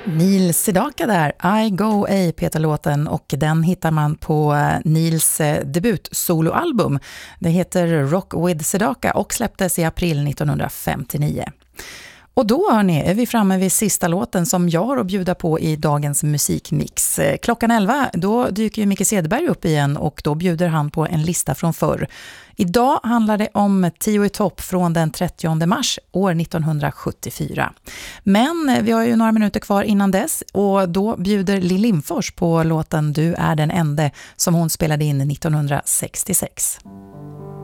Neil Sedaka där, I Go A Peter-låten, och den hittar man på Neils debut-soloalbum. Det heter Rock with Sedaka och släpptes i april 1959. Och då hörni, är vi framme vid sista låten som jag har att bjuda på i dagens musikmix. Klockan 11, då dyker ju Micke Cederberg upp igen och då bjuder han på en lista från förr. Idag handlar det om 10 i topp från den 30 mars år 1974. Men vi har ju några minuter kvar innan dess och då bjuder Lill Lindfors på låten Du är den ende som hon spelade in 1966.